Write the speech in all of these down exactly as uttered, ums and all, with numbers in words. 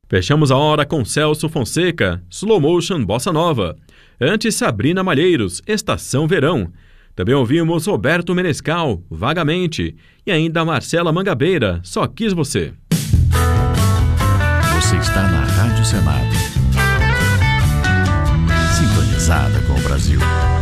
Fechamos a hora com Celso Fonseca, Slow Motion Bossa Nova. Antes, Sabrina Malheiros, Estação Verão. Também ouvimos Roberto Menescal, Vagamente. E ainda Marcela Mangabeira, Só Quis Você. Você está na Rádio Senado. Sintonizada com o Brasil.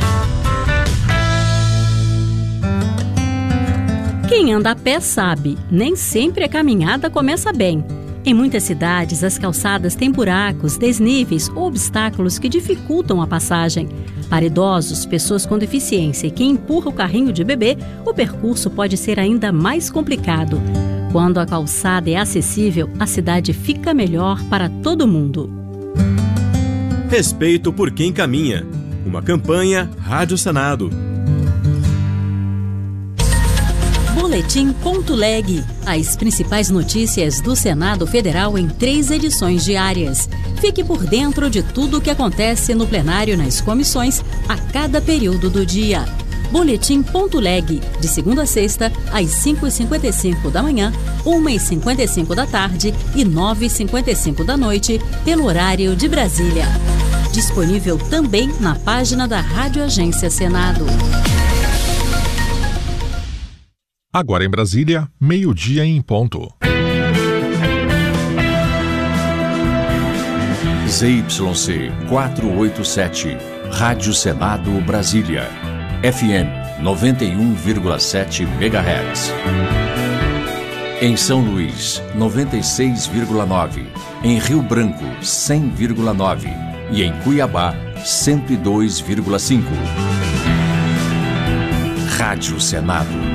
Quem anda a pé sabe, nem sempre a caminhada começa bem. Em muitas cidades, as calçadas têm buracos, desníveis ou obstáculos que dificultam a passagem. Para idosos, pessoas com deficiência e quem empurra o carrinho de bebê, o percurso pode ser ainda mais complicado. Quando a calçada é acessível, a cidade fica melhor para todo mundo. Respeito por quem caminha. Uma campanha Rádio Senado. Boletim.leg. As principais notícias do Senado Federal em três edições diárias. Fique por dentro de tudo o que acontece no plenário nas comissões a cada período do dia. Boletim.leg. De segunda a sexta, às cinco e cinquenta e cinco da manhã, uma e cinquenta e cinco da tarde e nove e cinquenta e cinco da noite, pelo horário de Brasília. Disponível também na página da Rádio Agência Senado. Agora em Brasília, meio-dia em ponto. Z Y C quatrocentos e oitenta e sete, Rádio Senado Brasília. F M noventa e um vírgula sete megahertz. Em São Luís, noventa e seis vírgula nove. Em Rio Branco, cem vírgula nove. E em Cuiabá, cento e dois vírgula cinco. Rádio Senado.